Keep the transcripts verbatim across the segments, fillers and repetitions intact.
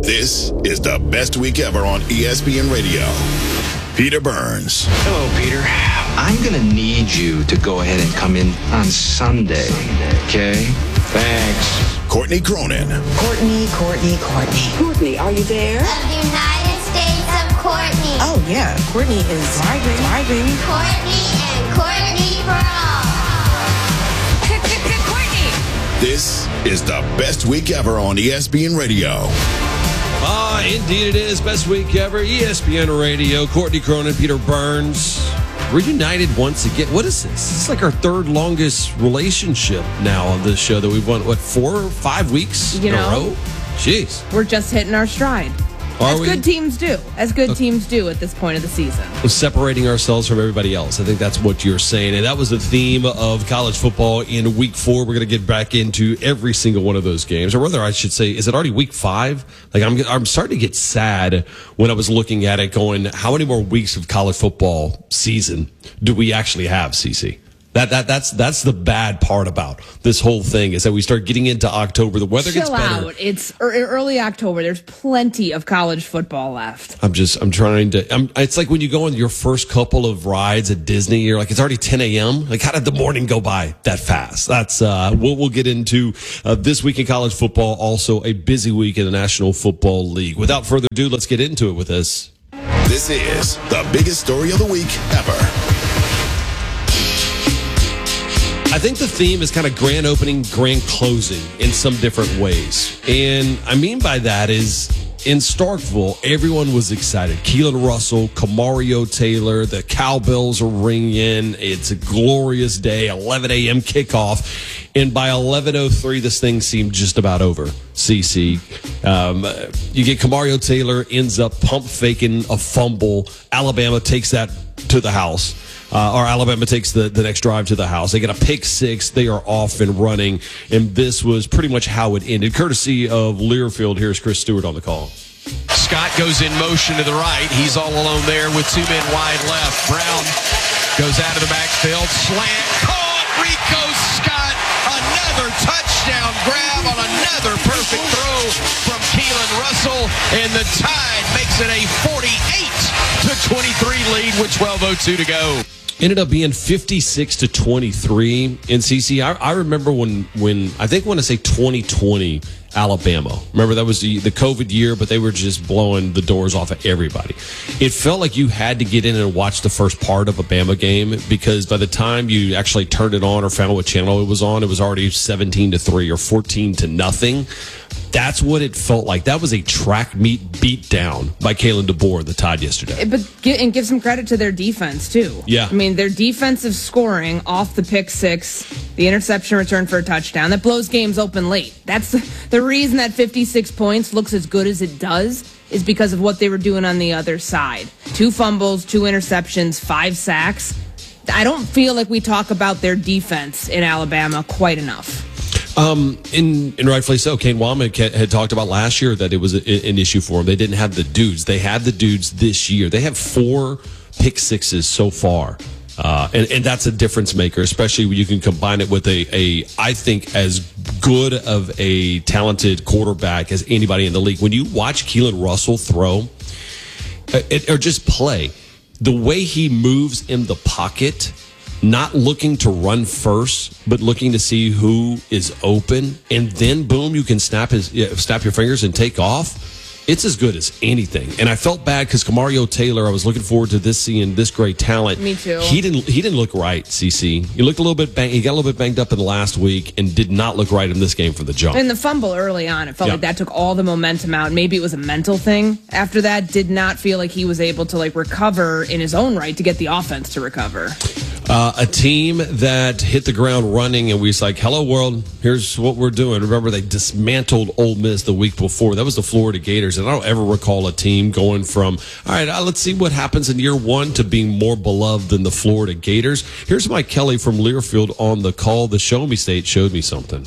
This is the best week ever on E S P N Radio. Peter Burns. Hello, Peter. I'm going to need you to go ahead and come in on Sunday, okay? Thanks. Courtney Cronin. Courtney, Courtney, Courtney. Courtney, are you there? Of the United States of Courtney. Oh, yeah. Courtney is driving, driving. Courtney and Courtney for all. Courtney. This is the best week ever on E S P N Radio. Ah, indeed it is. Best week ever. E S P N Radio. Courtney Cronin, Peter Burns. Reunited once again. What is this? This is like our third longest relationship now on this show that we've won, what, four or five weeks you in know, a row? Jeez. We're just hitting our stride. Are As we? good teams do. As good Okay. teams do at this point of the season. We're separating ourselves from everybody else. I think that's what you're saying. And that was the theme of college football in week four. We're going to get back into every single one of those games. Or rather, I should say, is it already week five? Like, I'm, I'm starting to get sad when I was looking at it going, how many more weeks of college football season do we actually have, CeCe? That, that that's that's the bad part about this whole thing is that we start getting into October. The weather Chill gets better. out. It's er- early October. There's plenty of college football left. I'm just, I'm trying to, I'm, it's like when you go on your first couple of rides at Disney, you're like, it's already ten a.m. Like, how did the morning go by that fast? That's, uh, what we'll get into uh, this week in college football. Also a busy week in the National Football League. Without further ado, let's get into it with this. This is the biggest story of the week ever. I think the theme is kind of grand opening, grand closing in some different ways. And I mean by that is in Starkville, everyone was excited. Keelan Russell, Kamario Taylor, the cowbells are ringing. It's a glorious day, eleven a.m. kickoff. And by eleven oh three, this thing seemed just about over. CeCe. Um, you get Kamario Taylor, ends up pump faking a fumble. Alabama takes that to the house. Uh, or Alabama takes the, the next drive to the house. They get a pick six. They are off and running. And this was pretty much how it ended. Courtesy of Learfield, here's Chris Stewart on the call. Scott goes in motion to the right. He's all alone there with two men wide left. Brown goes out of the backfield. Slant. Caught. Rico Scott. Another touchdown grab on another perfect throw from Keelan Russell. And the Tide makes it a forty-eight to twenty-three lead with twelve oh two to go. Ended up being fifty-six to twenty-three in CeCe. I, I remember when, when, I think when I say twenty twenty, Alabama. Remember that was the, the COVID year, but they were just blowing the doors off of everybody. It felt like you had to get in and watch the first part of a Bama game because by the time you actually turned it on or found what channel it was on, it was already seventeen to three or fourteen to nothing. That's what it felt like. That was a track meet beat down by Kalen DeBoer, the Tide yesterday. But get, and give some credit to their defense, too. Yeah. I mean, their defensive scoring off the pick six, the interception return for a touchdown, that blows games open late. That's the, the reason that fifty-six points looks as good as it does is because of what they were doing on the other side. Two fumbles, two interceptions, five sacks. I don't feel like we talk about their defense in Alabama quite enough. Um, and, and rightfully so. Kane Wommack had, had talked about last year that it was a, an issue for them. They didn't have the dudes. They had the dudes this year. They have four pick sixes so far. Uh, and, and that's a difference maker, especially when you can combine it with a, a, I think, as good of a talented quarterback as anybody in the league. When you watch Keelan Russell throw, uh, it, or just play, the way he moves in the pocket, not looking to run first, but looking to see who is open, and then boom, you can snap his yeah, snap your fingers and take off. It's as good as anything. And I felt bad because Kamario Taylor, I was looking forward to this seeing this great talent. Me too. He didn't he didn't look right, CeCe. He looked a little bit bang, he got a little bit banged up in the last week and did not look right in this game from the jump. And the fumble early on, it felt Yeah. like that took all the momentum out. Maybe it was a mental thing. After that, did not feel like he was able to like recover in his own right to get the offense to recover. Uh, a team that hit the ground running, and we was like, hello, world, here's what we're doing. Remember, they dismantled Ole Miss the week before. That was the Florida Gators, and I don't ever recall a team going from, all right, uh, let's see what happens in year one to being more beloved than the Florida Gators. Here's Mike Kelly from Learfield on the call. The Show Me State showed me something.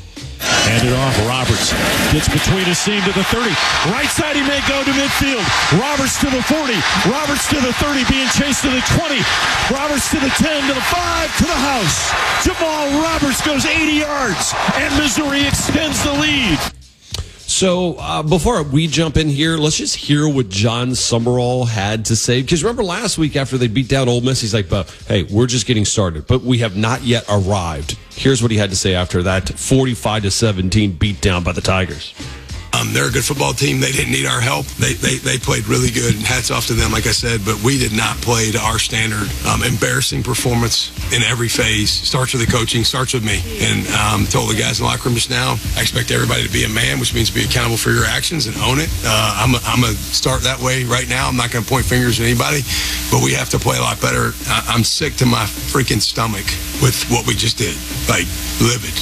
Handed off. Roberts gets between his seam to the thirty. Right side, he may go to midfield. Roberts to the forty. Roberts to the thirty, being chased to the twenty. Roberts to the ten, to the five, to the house. Jamal Roberts goes eighty yards, and Missouri extends the lead. So uh, before we jump in here, let's just hear what John Summerall had to say. Because remember last week after they beat down Ole Miss, he's like, but, hey, we're just getting started, but we have not yet arrived. Here's what he had to say after that forty-five to seventeen beatdown by the Tigers. Um, they're a good football team. They didn't need our help. They, they they played really good. Hats off to them, like I said, but we did not play to our standard. Um, embarrassing performance in every phase. Starts with the coaching, starts with me. And um, told the guys in the locker room just now, I expect everybody to be a man, which means be accountable for your actions and own it. Uh, I'm I'm going to start that way right now. I'm not going to point fingers at anybody, but we have to play a lot better. I, I'm sick to my freaking stomach with what we just did. Like, livid.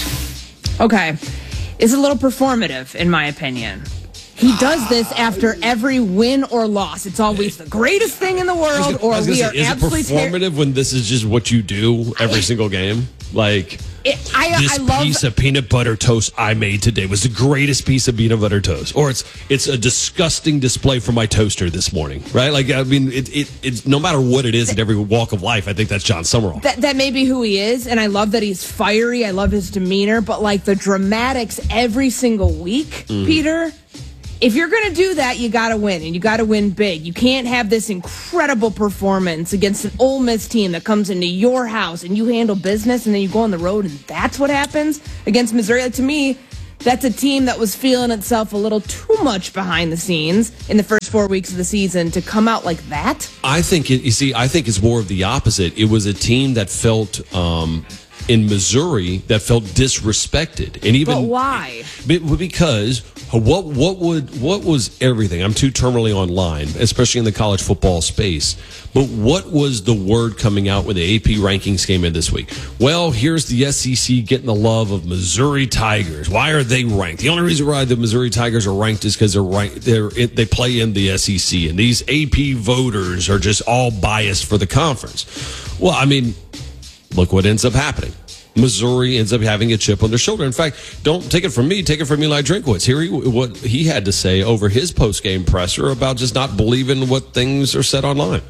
Okay. Is a little performative, in my opinion. He does this after every win or loss. It's always the greatest thing in the world, or we are is absolutely it performative ter- when this is just what you do every single game? Like, it, I, this I love, piece of peanut butter toast I made today was the greatest piece of peanut butter toast, or it's it's a disgusting display from my toaster this morning, right? Like, I mean, it, it it's no matter what it is in every walk of life. I think that's John Summerall. That that may be who he is, and I love that he's fiery. I love his demeanor, but like the dramatics every single week, mm. Peter. If you're going to do that, you got to win, and you got to win big. You can't have this incredible performance against an Ole Miss team that comes into your house and you handle business, and then you go on the road, and that's what happens against Missouri. Like, to me, that's a team that was feeling itself a little too much behind the scenes in the first four weeks of the season to come out like that. I think, it, you see, I think it's more of the opposite. It was a team that felt... Um, in Missouri that felt disrespected, and even but why? Because what what would what was everything? I'm too terminally online, especially in the college football space. But what was the word coming out when the A P rankings came in this week? Well, here's the S E C getting the love of Missouri Tigers. Why are they ranked? The only reason why the Missouri Tigers are ranked is because they're ranked, they're they play in the S E C, and these A P voters are just all biased for the conference. Well, I mean. Look what ends up happening. Missouri ends up having a chip on their shoulder. In fact, don't take it from me. Take it from Eli Drinkwitz. Hear he, what he had to say over his post-game presser about just not believing what things are said online.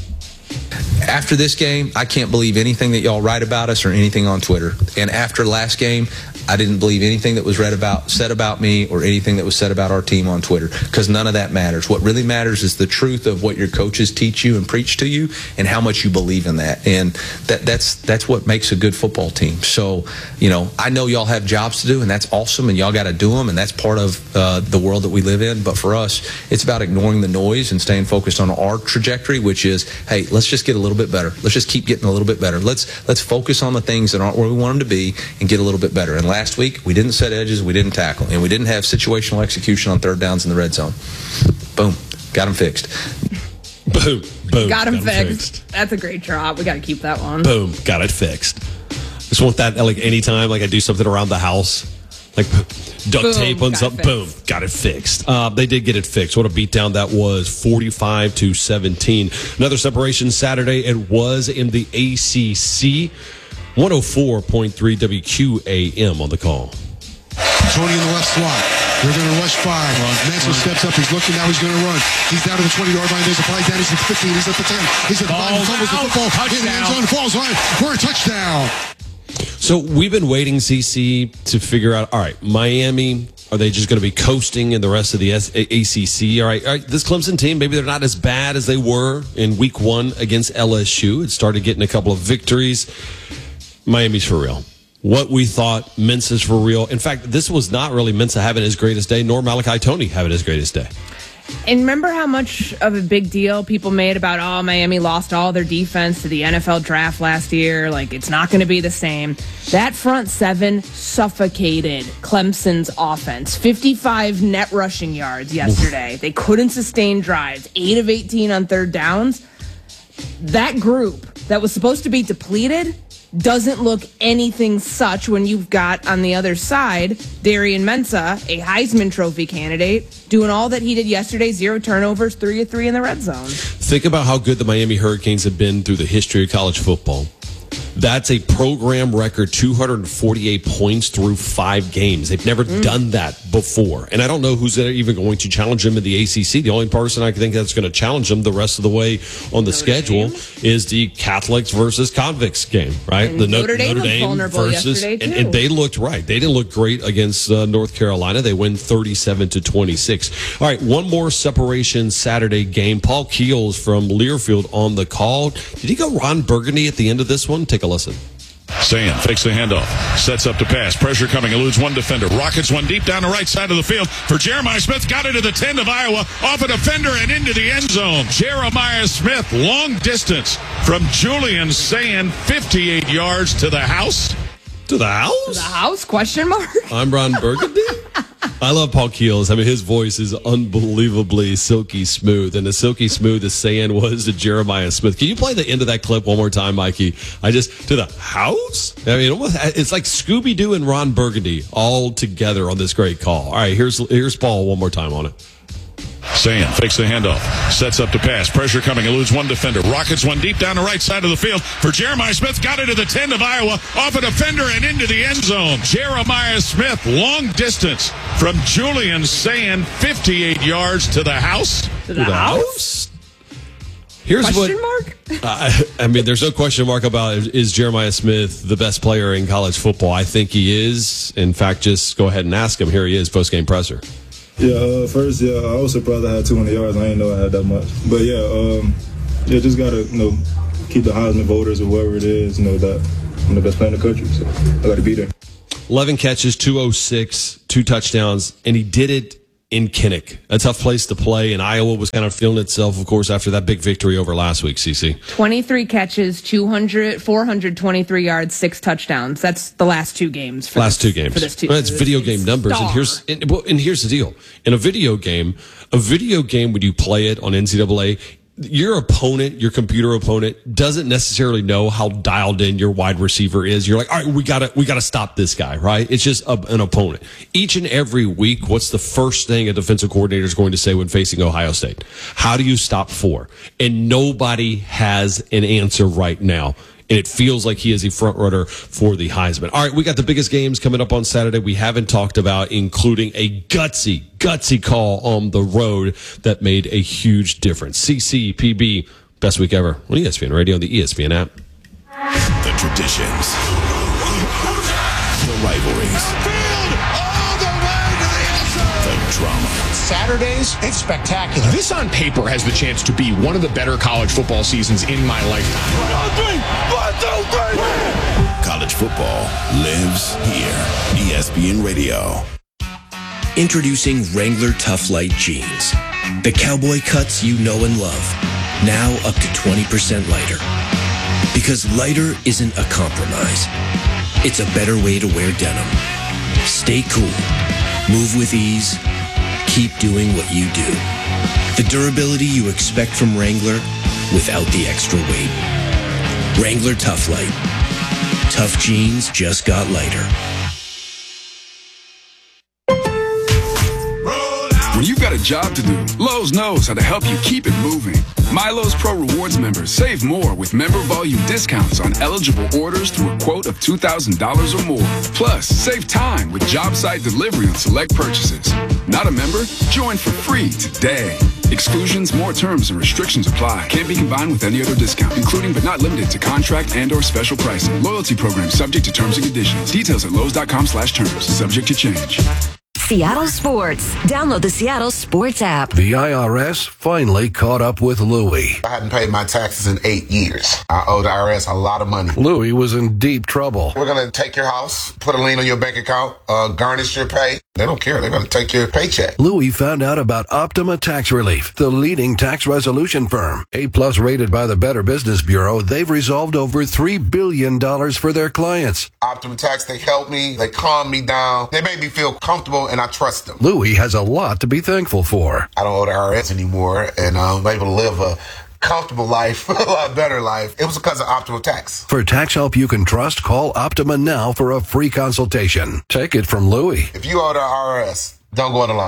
After this game, I can't believe anything that y'all write about us or anything on Twitter. And after last game, I didn't believe anything that was read about, said about me, or anything that was said about our team on Twitter, because none of that matters. What really matters is the truth of what your coaches teach you and preach to you, and how much you believe in that. And that, that's that's what makes a good football team. So, you know, I know y'all have jobs to do, and that's awesome, and y'all got to do them, and that's part of uh, the world that we live in. But for us, it's about ignoring the noise and staying focused on our trajectory, which is, hey, let's just get a little bit better. Let's just keep getting a little bit better. Let's let's focus on the things that aren't where we want them to be and get a little bit better. And last week, we didn't set edges, we didn't tackle, and we didn't have situational execution on third downs in the red zone. Boom. Got them fixed. Boom. Boom. Got them fixed. fixed. That's a great drop. We got to keep that one. Boom. Got it fixed. Just want that, like, anytime, like, I do something around the house, like duct boom, tape on something, boom, got it fixed. Uh, they did get it fixed. What a beatdown that was, forty-five to seventeen. Another separation Saturday. It was in the A C C. one oh four point three W Q A M on the call. Tony in the left slot. They're going to rush five. Mansell steps up. He's looking now. He's going to run. He's down to the twenty-yard line. There's a play down. He's at the fifteen. He's at the ten. He's at the five. He fumbles the football. In the end zone. Falls right for a touchdown. So we've been waiting, C C, to figure out, all right, Miami, are they just going to be coasting in the rest of the A C C? All right, all right, this Clemson team, maybe they're not as bad as they were in week one against L S U. It started getting a couple of victories. Miami's for real. What we thought, Mensa's for real. In fact, this was not really Mensa having his greatest day, nor Malachi Toney having his greatest day. And remember how much of a big deal people made about, oh, Miami lost all their defense to the N F L draft last year. Like, it's not going to be the same. That front seven suffocated Clemson's offense. fifty-five net rushing yards yesterday. They couldn't sustain drives. eight of eighteen on third downs. That group that was supposed to be depleted doesn't look anything such when you've got on the other side Darian Mensa, a Heisman Trophy candidate, doing all that he did yesterday, zero turnovers, three of three in the red zone. Think about how good the Miami Hurricanes have been through the history of college football. That's a program record, two hundred forty-eight points through five games. They've never mm. done that before. And I don't know who's even going to challenge them in the A C C. The only person I think that's going to challenge them the rest of the way on the Notre schedule Dame? is the Catholics versus Convicts game, right? And the Notre, Notre Dame, Notre Dame versus, and, and they looked right. They didn't look great against uh, North Carolina. They win thirty-seven to twenty-six. All right, one more separation Saturday game. Paul Keels from Learfield on the call. Did he go Ron Burgundy at the end of this one? Take a listen. Sayan fakes the handoff, sets up to pass, pressure coming, eludes one defender, rockets one deep down the right side of the field for Jeremiah Smith, got into the ten of Iowa, off a defender and into the end zone. Jeremiah Smith, long distance from Julian Sayan, fifty-eight yards to the house. To the house? To the house? Question mark? I'm Ron Burgundy. I love Paul Keels. I mean, his voice is unbelievably silky smooth, and as silky smooth as Sayan was to Jeremiah Smith. Can you play the end of that clip one more time, Mikey? I just, to the house? I mean, almost, it's like Scooby-Doo and Ron Burgundy all together on this great call. All right, here's here's Paul one more time on it. Sayan fakes the handoff, sets up to pass, pressure coming, eludes one defender, rockets one deep down the right side of the field for Jeremiah Smith, got into the ten of Iowa, off a defender and into the end zone. Jeremiah Smith, long distance from Julian Sayan, fifty-eight yards to the house. To the, to the house? house? Here's question what, mark? uh, I mean, there's no question mark about is, is Jeremiah Smith the best player in college football? I think he is. In fact, just go ahead and ask him. Here he is, post-game presser. Yeah, uh, first, yeah, I was surprised I had two hundred yards. I didn't know I had that much. But, yeah, um, yeah, just got to, you know, keep the Heisman voters or whoever it is, you know, that I'm the best player in the country. So I got to be there. eleven catches, two oh six, two touchdowns, and he did it in Kinnick. A tough place to play, and Iowa was kind of feeling itself, of course, after that big victory over last week, Cece. twenty-three catches, two hundred, four hundred twenty-three yards, six touchdowns. That's the last two games. For last this, two games. For this two, well, that's video game numbers. Star. And here's and, well, and here's the deal. In a video game, a video game, when you play it on N C double A, your opponent, your computer opponent, doesn't necessarily know how dialed in your wide receiver is. You're like, all right, we gotta, we gotta stop this guy, right? It's just a, an opponent. Each and every week, what's the first thing a defensive coordinator is going to say when facing Ohio State? How do you stop four? And nobody has an answer right now. And it feels like he is a front runner for the Heisman. All right, we got the biggest games coming up on Saturday we haven't talked about, including a gutsy, gutsy call on the road that made a huge difference. C C P B, best week ever on E S P N Radio and the E S P N app. The traditions, the rivalries, the drama. Saturdays, it's spectacular. This on paper has the chance to be one of the better college football seasons in my lifetime. One, two, three. One, two, three. College football lives here. E S P N Radio. Introducing Wrangler Tough Light Jeans. The cowboy cuts you know and love. Now up to twenty percent lighter. Because lighter isn't a compromise. It's a better way to wear denim. Stay cool. Move with ease. Keep doing what you do. The durability you expect from Wrangler without the extra weight. Wrangler Tough Light. Tough jeans just got lighter. When you've got a job to do, Lowe's knows how to help you keep it moving. MyLowe's Pro Rewards members save more with member volume discounts on eligible orders through a quote of two thousand dollars or more. Plus, save time with job site delivery on select purchases. Not a member? Join for free today. Exclusions, more terms, and restrictions apply. Can't be combined with any other discount, including but not limited to contract and or special pricing. Loyalty program subject to terms and conditions. Details at Lowe's.com slash terms. Subject to change. Seattle Sports. Download the Seattle Sports app. The I R S finally caught up with Louie. I hadn't paid my taxes in eight years. I owe the I R S a lot of money. Louie was in deep trouble. We're going to take your house, put a lien on your bank account, uh, garnish your pay. They don't care. They're going to take your paycheck. Louie found out about Optima Tax Relief, the leading tax resolution firm. A-plus rated by the Better Business Bureau, they've resolved over three billion dollars for their clients. Optima Tax, they helped me. They calmed me down. They made me feel comfortable, and I trust them. Louie has a lot to be thankful for. I don't owe the I R S anymore, and I'm able to live a comfortable life, a lot better life. It was because of Optima Tax. For tax help you can trust, call Optima now for a free consultation. Take it from Louie. If you owe the I R S, don't go it alone.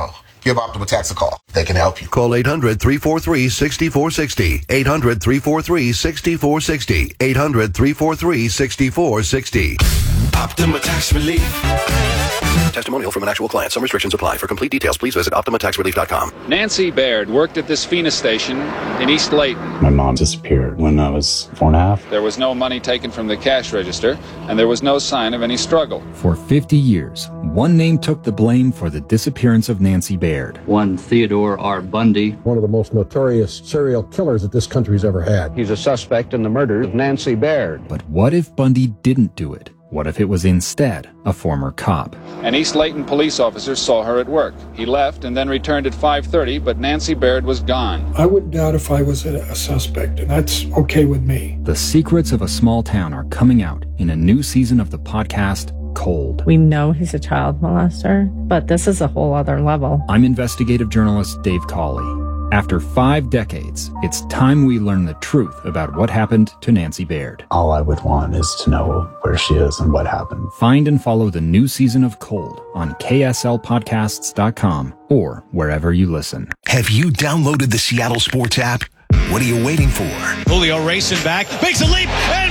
give Optima Tax a call. They can help you. Call eight hundred, three four three, six four six zero. eight hundred, three four three, six four six zero. eight hundred, three four three, six four six zero. Optima Tax Relief. Testimonial from an actual client. Some restrictions apply. For complete details, please visit optima tax relief dot com. Nancy Baird worked at this Phoenix station in East Layton. My mom disappeared when I was four and a half. There was no money taken from the cash register, and there was no sign of any struggle. For fifty years, one name took the blame for the disappearance of Nancy Baird. One Theodore R. Bundy. One of the most notorious serial killers that this country's ever had. He's a suspect in the murder of Nancy Baird. But what if Bundy didn't do it? What if it was instead a former cop? An East Layton police officer saw her at work. He left and then returned at five thirty, but Nancy Baird was gone. I wouldn't doubt if I was a, a suspect, and that's okay with me. The secrets of a small town are coming out in a new season of the podcast, Cold. We know he's a child molester, but this is a whole other level. I'm investigative journalist Dave Cawley. After five decades, it's time we learn the truth about what happened to Nancy Baird. All I would want is to know where she is and what happened. Find and follow the new season of Cold on K S L podcasts dot com or wherever you listen. Have you downloaded the Seattle Sports app? What are you waiting for? Julio racing back, makes a leap, and